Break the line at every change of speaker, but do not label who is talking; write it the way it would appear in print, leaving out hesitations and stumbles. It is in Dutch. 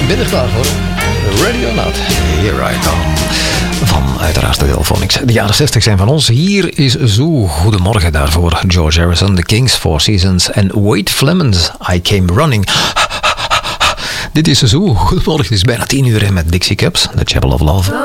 Ben er klaar voor? Ready or not? Here I come. Van uiteraard de Delphonics. De jaren 60 zijn van ons. Hier is zo. Goedemorgen daarvoor. George Harrison, The Kings, Four Seasons en Wade Flemons, I Came Running. Dit is zo. Goedemorgen, het is bijna 10 uur met Dixie Cups, The Chapel of Love.